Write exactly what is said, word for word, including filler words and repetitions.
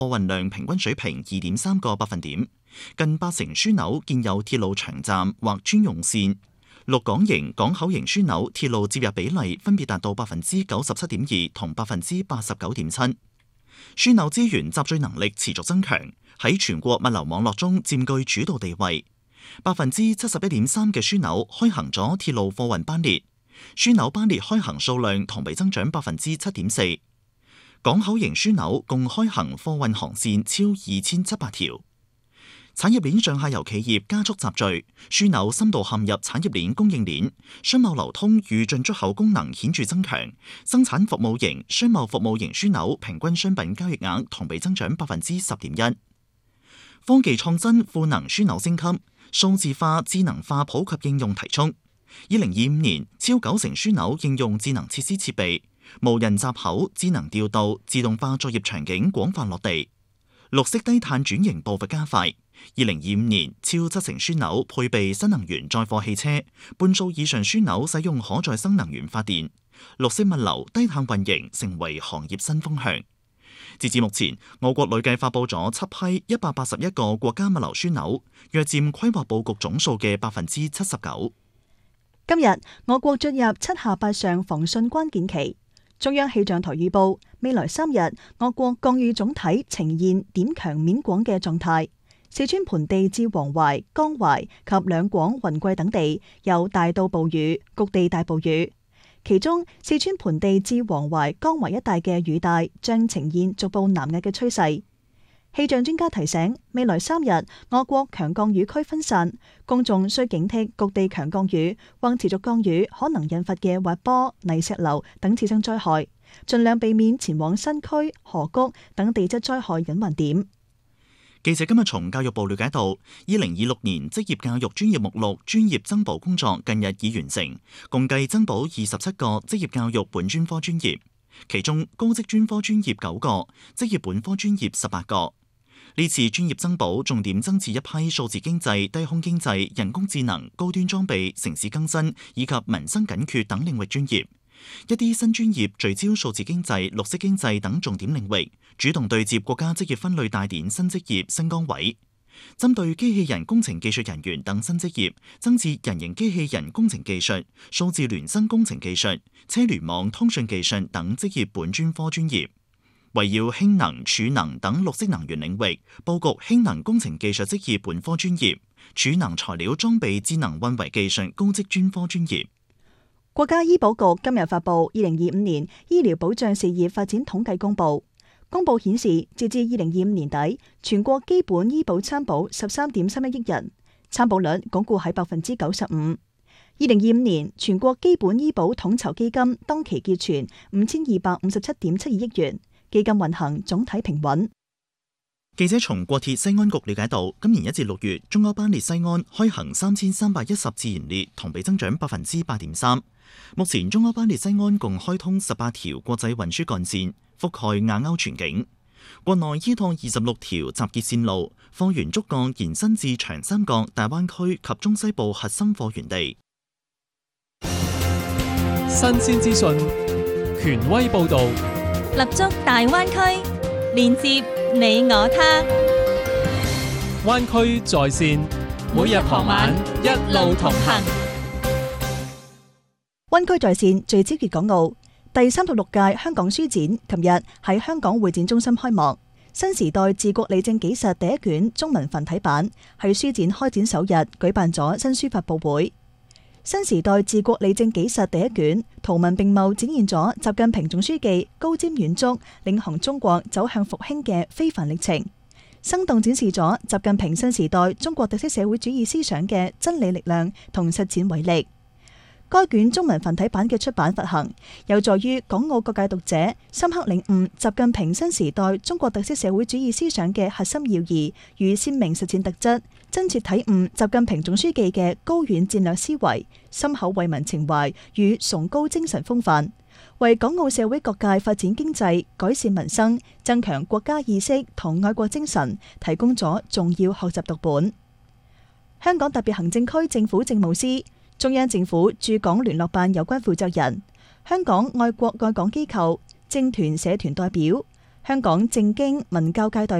貨運量平均水平二點三個百分點，近八成樞紐建有鐵路長站或專用線。陸港型、港口型樞紐鐵路接入比例分別達到百分之九十七點二同百分之八十九點七。樞紐資源集聚能力持續增強，喺全國物流網絡中佔據主導地位。百分之七十一點三嘅樞紐開行咗鐵路貨運班列，樞紐班列開行數量同比增長百分之七點四。港口型樞紐共開行貨運航線超二千七百條。產業鏈上下游企業加速集聚，樞紐深度陷入產業鏈供應鏈，商貿流通與進出口功能顯著增強。生產服務型、商貿服務型樞紐平均商品交易額同比增長百分之十點一。科技創新賦能樞紐升級，數字化、智能化普及應用提速。二零二五年，超九成樞紐應用智能設施設備，無人閘口、智能調度、自動化作業場景廣泛落地。綠色低碳轉型步伐加快。二零二五年，超七成樞紐配備新能源載貨汽車，半數以上樞紐使用可再生能源發電。綠色物流、低碳運營成為行業新風向。截至目前，我國累計發佈咗七批一百八十一個國家物流樞紐，約佔規劃佈局總數嘅百分之七十九。 今日我國進入七下八上防汛關鍵期。中央氣象台預報，未來三日我國降雨總體呈現點強面廣嘅狀態。四川盆地至黃淮、江淮及兩廣、雲貴等地有大到暴雨，局地大暴雨。其中，四川盆地至黃淮、江淮一帶嘅雨帶將呈現逐步南壓嘅趨勢。氣象專家提醒，未來三日我國強降雨區分散，公眾需警惕局地強降雨或持續降雨可能引發嘅滑坡、泥石流等次生災害，盡量避免前往新區、河谷等地質災害隱患點。 記者今日從教育部了解到，二零二六年職業教育專業目錄專業增補工作近日已完成，共計增補二十七個職業教育本專科專業，其中高職專科專業九個，職業本科專業十八個。呢次專業增補重點增設一批數字經濟、低空經濟、人工智能、高端裝備、城市更新以及民生緊缺等領域專業。一啲新專業聚焦數字經濟、綠色經濟等重點領域，主動對接國家職業分類大典新職業新崗位。針對機器人工程技術人員等新職業，增設人形機器人工程技術、數字孿生工程技術、車聯網通訊技術等職業本專科專業。圍繞氫能、儲能等綠色能源領域，佈局氫能工程技術職業本科專業、儲能材料裝備智能運維技術高職專科專業。 國家醫保局今日發布二零二五年醫療保障事業發展統計公報。公報顯示，截至二零二五年底，全國基本醫保參保十三點三一億人，參保率鞏固喺百分之九十五。二零二五年，全國基本醫保統籌基金當期結存五千二百五十七點七二億元。基金運行總體平穩。 記者從國鐵西安局了解到，今年一至六月，中歐班列西安開行三千三百一十自然列，同比增長百分之八點三。目前中歐班列西安共開通十八條國際運輸幹線，覆蓋亞歐全境。國內依託二十六條集結線路，貨源觸角延伸至長三角、大灣區及中西部核心貨源地。 新鮮資訊，權威報導。 立足大灣區，連接你我他。 灣區在線，每日傍晚一路同行。 灣區在線聚焦粵港澳第三十六屆香港書展，琴日喺香港會展中心開幕。新時代治國理政紀實第一卷中文繁體版喺書展開展首日舉辦咗新書發佈會。新時代治國理政紀實第一卷圖文並茂，展現咗習近平總書記高瞻遠矚領航中國走向復興嘅非凡歷程，生動展示咗習近平新時代中國特色社會主義思想嘅真理力量同實踐偉力。該卷中文繁體版嘅出版發行，有助於港澳各界讀者深刻領悟習近平新時代中國特色社會主義思想嘅核心要義與鮮明實踐特質，真切體悟習近平總書記嘅高遠戰略思維、深厚為民情懷與崇高精神風範，為港澳社會各界發展經濟、改善民生、增強國家意識同愛國精神提供咗重要學習讀本。香港特別行政區政府政務司、中央政府駐港聯絡辦有關負責人、香港愛國愛港機構、政團社團代表、 香港政經文教界代